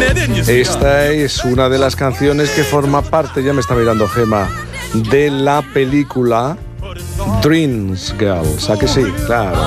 Esta es una de las canciones que forma parte, ya me está mirando Gema, de la película Dreams Girls. ¿A que sí? Claro.